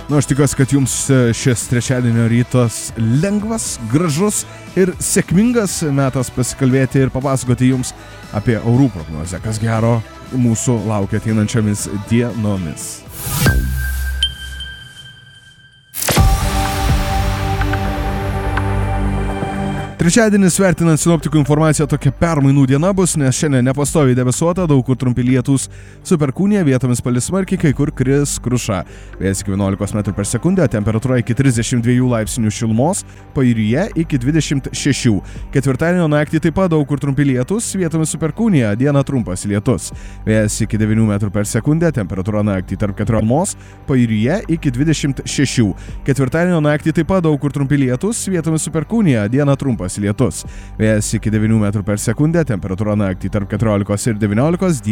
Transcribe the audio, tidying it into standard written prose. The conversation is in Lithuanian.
Aš tikiuosi, kad jums šis trečiadienio rytas lengvas, gražus ir sėkmingas metas pasikalbėti ir papasakoti jums apie orų prognozę, kas gero mūsų laukia ateinančiomis dienomis. Trečiadienis, vertinant sinoptikų informaciją, tokia permainų diena bus, nes šiandien nepastoviai debesuota, daug kur trumpi lietūs su perkūnija, vietomis palis smarkiai, kai kur kris kruša. Vėjas iki 11 m/s, temperatūra iki 32 laipsnių šilumos, pajūryje iki 26. Ketvirtadienio naktį taip pat daug kur trumpi lietūs, vietomis su perkūnija, dieną trumpas lietus. Vėjas iki 9 m/s, temperatūra naktį tarp 14, pajūryje iki 26. Ketvirtadienio naktį taip pat daug kur trumpi lietūs, vietomis su perkūnija, dieną trumpas lietus. Vėjas iki 9 m/s, temperatūra naktį tarp 14 ir 19.